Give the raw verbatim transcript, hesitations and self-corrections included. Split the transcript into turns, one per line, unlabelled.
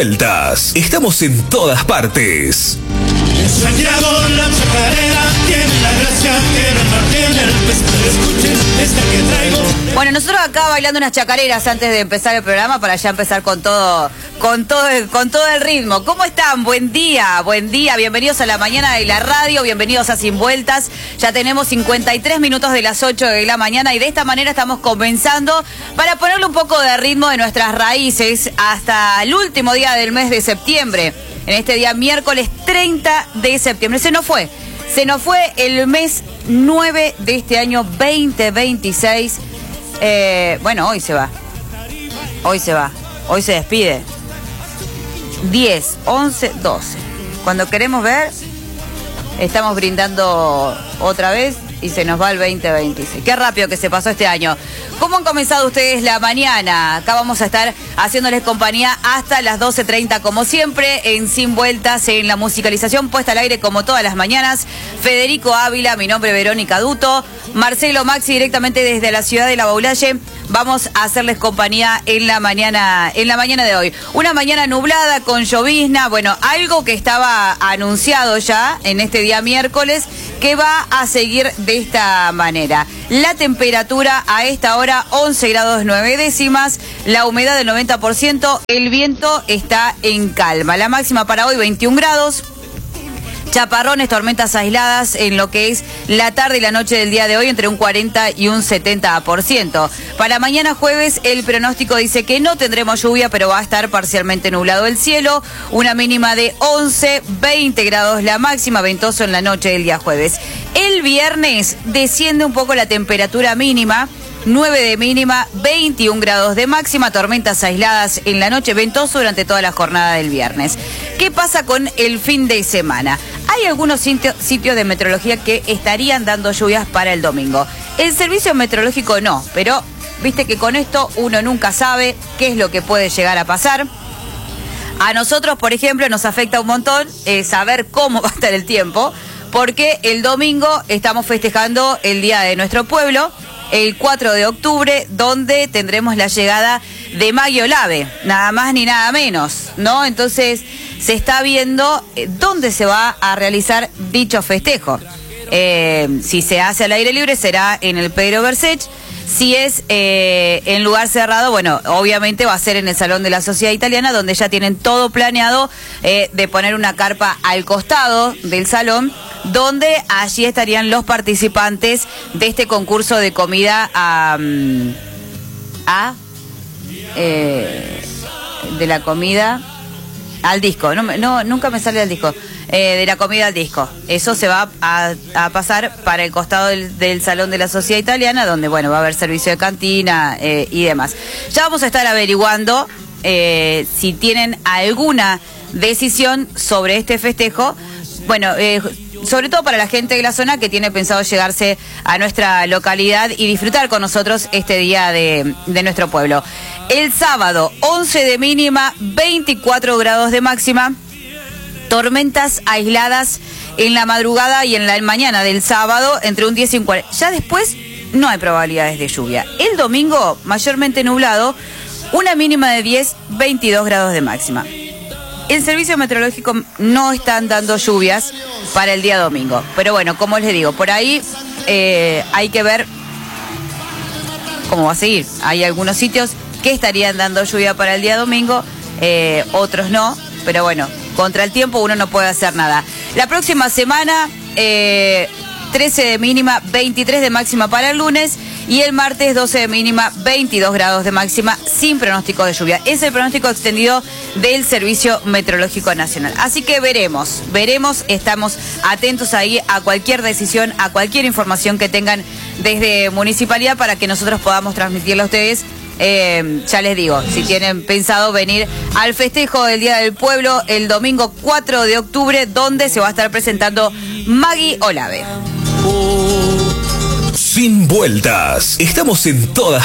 vueltas. Estamos en todas partes.
En Santiago la chacarera tiene la gracia que no mantiene el festival. Escuchen esta que traigo.
Bueno, nosotros acá bailando unas chacareras antes de empezar el programa para ya empezar con todo, con todo, el, con todo el ritmo. ¿Cómo están? Buen día, buen día. Bienvenidos a la mañana de la radio, bienvenidos a Sin Vueltas. Ya tenemos cincuenta y tres minutos de las ocho de la mañana y de esta manera estamos comenzando para ponerle un poco de ritmo de nuestras raíces hasta el último día del mes de septiembre. En este día miércoles treinta de septiembre. Se nos fue, se nos fue el mes nueve de este año veinte veintiséis. Eh, bueno, hoy se va. Hoy se va. Hoy se despide. diez, once, doce. Cuando queremos ver, estamos brindando otra vez y se nos va el veinte veintiséis. Qué rápido que se pasó este año. ¿Cómo han comenzado ustedes la mañana? Acá vamos a estar haciéndoles compañía hasta las doce treinta, como siempre, en Sin Vueltas, en la musicalización puesta al aire como todas las mañanas. Federico Ávila, mi nombre Verónica Duto, Marcelo Maxi directamente desde la ciudad de La Baulalle. Vamos a hacerles compañía en la mañana, en la mañana de hoy. Una mañana nublada con llovizna, bueno, algo que estaba anunciado ya en este día miércoles, que va a seguir de esta manera. La temperatura a esta hora once grados nueve décimas, la humedad del noventa por ciento, el viento está en calma. La máxima para hoy veintiún grados. Chaparrones, tormentas aisladas en lo que es la tarde y la noche del día de hoy entre un cuarenta y un setenta por ciento. Para mañana jueves el pronóstico dice que no tendremos lluvia, pero va a estar parcialmente nublado el cielo. Una mínima de once, veinte grados la máxima, ventoso en la noche del día jueves. El viernes desciende un poco la temperatura mínima. nueve de mínima, veintiún grados de máxima, tormentas aisladas en la noche, ventoso durante toda la jornada del viernes. ¿Qué pasa con el fin de semana? Hay algunos sitios, sitios de meteorología que estarían dando lluvias para el domingo. El servicio meteorológico no, pero viste que con esto uno nunca sabe qué es lo que puede llegar a pasar. A nosotros, por ejemplo, nos afecta un montón eh, saber cómo va a estar el tiempo, porque el domingo estamos festejando el Día de nuestro pueblo, el cuatro de octubre, donde tendremos la llegada de Maggie Olave, nada más ni nada menos, ¿no? Entonces se está viendo dónde se va a realizar dicho festejo. Eh, si se hace al aire libre será en el Pedro Bercech. Si es eh, en lugar cerrado, bueno, obviamente va a ser en el Salón de la Sociedad Italiana, donde ya tienen todo planeado eh, de poner una carpa al costado del salón, donde allí estarían los participantes de este concurso de comida a... a eh, de la comida al disco. No, no, nunca me sale al disco. Eh, de la comida al disco. Eso se va a, a pasar para el costado del, del Salón de la Sociedad Italiana, donde, bueno, va a haber servicio de cantina eh, y demás. Ya vamos a estar averiguando eh, si tienen alguna decisión sobre este festejo. Bueno, eh, sobre todo para la gente de la zona que tiene pensado llegarse a nuestra localidad y disfrutar con nosotros este día de, de nuestro pueblo. El sábado, once de mínima, veinticuatro grados de máxima. Tormentas aisladas en la madrugada y en la mañana del sábado entre un diez y un cuarenta. Ya después no hay probabilidades de lluvia. El domingo mayormente nublado, una mínima de diez, veintidós grados de máxima. El servicio meteorológico no están dando lluvias para el día domingo. Pero bueno, como les digo, por ahí eh, hay que ver cómo va a seguir. Hay algunos sitios que estarían dando lluvia para el día domingo, eh, otros no. Pero bueno, contra el tiempo uno no puede hacer nada. La próxima semana, eh, trece de mínima, veintitrés de máxima para el lunes. Y el martes, doce de mínima, veintidós grados de máxima, sin pronóstico de lluvia. Es el pronóstico extendido del Servicio Meteorológico Nacional. Así que veremos, veremos, estamos atentos ahí a cualquier decisión, a cualquier información que tengan desde Municipalidad para que nosotros podamos transmitirla a ustedes. Eh, ya les digo, si tienen pensado venir al festejo del Día del Pueblo el domingo cuatro de octubre, donde se va a estar presentando Maggie Olave.
Sin Vueltas. Estamos en todas